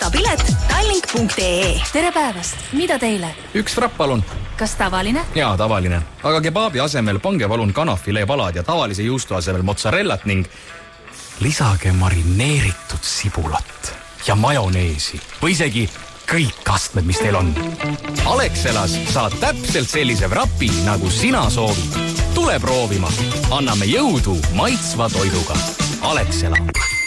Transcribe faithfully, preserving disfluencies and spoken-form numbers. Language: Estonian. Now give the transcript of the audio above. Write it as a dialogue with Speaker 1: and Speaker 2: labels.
Speaker 1: osta pilet tallink punkt ee.
Speaker 2: Tere päevast, mida teile?
Speaker 3: Üks frapp palun.
Speaker 2: Kas tavaline?
Speaker 3: Jaa, tavaline. Aga kebaabi asemel pange palun kanafilee palad ja tavalise juustu asemel mozzarellat ning lisage marineeritud sibulat ja majoneesi või isegi kõik kastmed, mis teil on. Alexelas saad täpselt sellise vrapi, nagu sina soovid. Tule proovima. Anname jõudu maitsva toiduga. Alexela.